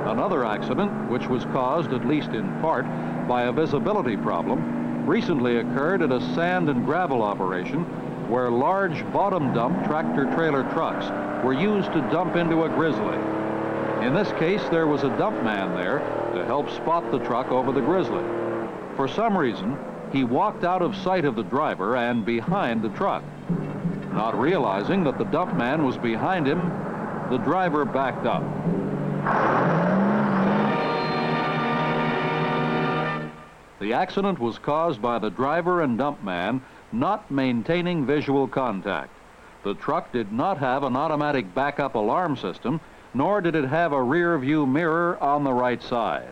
Another accident, which was caused, at least in part, by a visibility problem, recently occurred at a sand and gravel operation where large bottom dump tractor-trailer trucks were used to dump into a grizzly. In this case, there was a dump man there to help spot the truck over the grizzly. For some reason, he walked out of sight of the driver and behind the truck. Not realizing that the dump man was behind him, the driver backed up. The accident was caused by the driver and dump man not maintaining visual contact. The truck did not have an automatic backup alarm system, nor did it have a rear view mirror on the right side.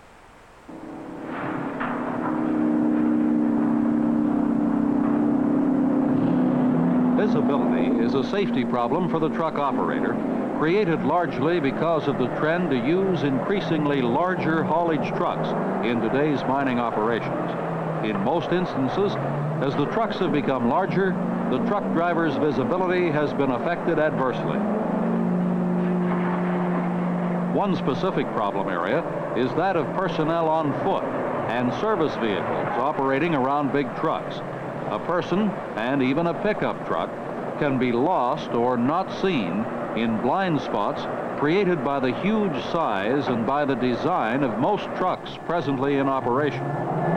Visibility is a safety problem for the truck operator, created largely because of the trend to use increasingly larger haulage trucks in today's mining operations. In most instances, as the trucks have become larger, the truck driver's visibility has been affected adversely. One specific problem area is that of personnel on foot and service vehicles operating around big trucks. A person, and even a pickup truck, can be lost or not seen in blind spots created by the huge size and by the design of most trucks presently in operation.